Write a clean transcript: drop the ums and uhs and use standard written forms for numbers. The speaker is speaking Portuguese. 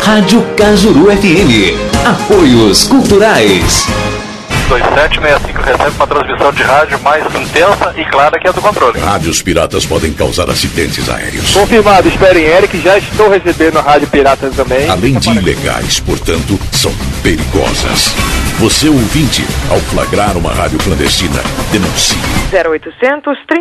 Rádio Cajuru FM. Apoios culturais. 2765 recebe uma transmissão de rádio mais intensa e clara que a do controle. Rádios piratas podem causar acidentes aéreos. Confirmado, esperem Eric, já estou recebendo a rádio pirata também. Além de ilegais, portanto, são perigosas. Você, ouvinte, ao flagrar uma rádio clandestina, denuncie. 0800